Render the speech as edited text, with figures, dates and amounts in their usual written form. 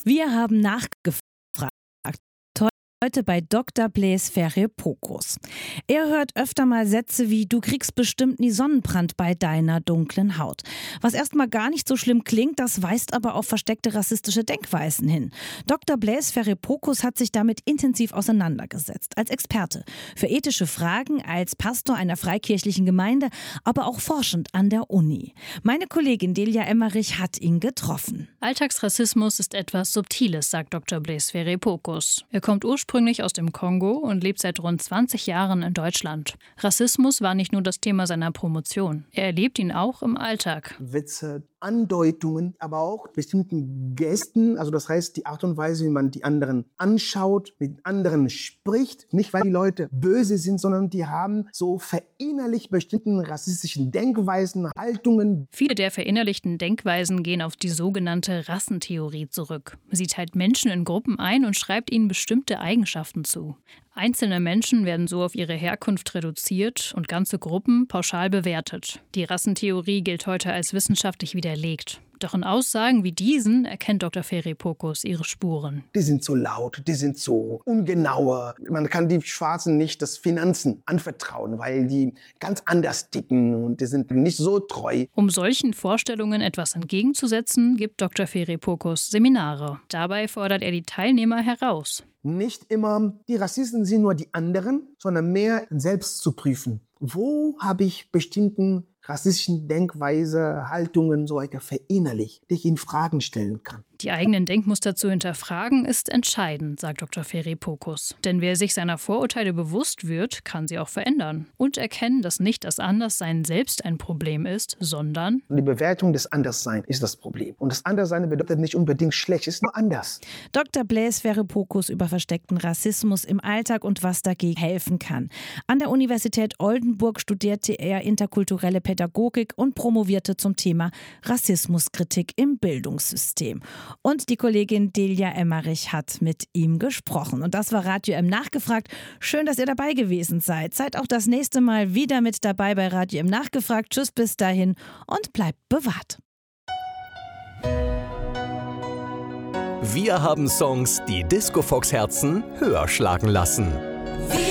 Wir haben nachgefragt. Heute bei Dr. Blaise Ferré-Pocos. Er hört öfter mal Sätze wie: Du kriegst bestimmt nie Sonnenbrand bei deiner dunklen Haut. Was erstmal gar nicht so schlimm klingt, das weist aber auf versteckte rassistische Denkweisen hin. Dr. Blaise Ferré-Pocos hat sich damit intensiv auseinandergesetzt. Als Experte für ethische Fragen, als Pastor einer freikirchlichen Gemeinde, aber auch forschend an der Uni. Meine Kollegin Delia Emmerich hat ihn getroffen. Alltagsrassismus ist etwas Subtiles, sagt Dr. Blaise Ferré-Pocos. Er kommt ursprünglich aus dem Kongo und lebt seit rund 20 Jahren in Deutschland. Rassismus war nicht nur das Thema seiner Promotion. Er erlebt ihn auch im Alltag. Witze, Andeutungen, aber auch bestimmten Gesten, also das heißt die Art und Weise, wie man die anderen anschaut, mit anderen spricht. Nicht, weil die Leute böse sind, sondern die haben so verinnerlicht bestimmten rassistischen Denkweisen, Haltungen. Viele der verinnerlichten Denkweisen gehen auf die sogenannte Rassentheorie zurück. Sie teilt Menschen in Gruppen ein und schreibt ihnen bestimmte Eigenschaften zu. Einzelne Menschen werden so auf ihre Herkunft reduziert und ganze Gruppen pauschal bewertet. Die Rassentheorie gilt heute als wissenschaftlich widerlegt. Doch in Aussagen wie diesen erkennt Dr. Ferré-Pocos ihre Spuren. Die sind so laut, die sind so ungenauer. Man kann die Schwarzen nicht das Finanzen anvertrauen, weil die ganz anders ticken und die sind nicht so treu. Um solchen Vorstellungen etwas entgegenzusetzen, gibt Dr. Ferré-Pocos Seminare. Dabei fordert er die Teilnehmer heraus. Nicht immer die Rassisten sind nur die anderen, sondern mehr selbst zu prüfen. Wo habe ich bestimmten rassistischen Denkweise, Haltungen so weiter verinnerlicht, die ich in Fragen stellen kann? Die eigenen Denkmuster zu hinterfragen ist entscheidend, sagt Dr. Ferré-Pocos. Denn wer sich seiner Vorurteile bewusst wird, kann sie auch verändern. Und erkennen, dass nicht das Anderssein selbst ein Problem ist, sondern die Bewertung des Andersseins ist das Problem. Und das Anderssein bedeutet nicht unbedingt schlecht, es ist nur anders. Dr. Blaise Ferré-Pocos über versteckten Rassismus im Alltag und was dagegen helfen kann. An der Universität Oldenburg studierte er interkulturelle Pädagogik und promovierte zum Thema Rassismuskritik im Bildungssystem. Und die Kollegin Delia Emmerich hat mit ihm gesprochen. Und das war Radio M Nachgefragt. Schön, dass ihr dabei gewesen seid. Seid auch das nächste Mal wieder mit dabei bei Radio M Nachgefragt. Tschüss, bis dahin und bleibt bewahrt. Wir haben Songs, die Disco Fox Herzen höher schlagen lassen.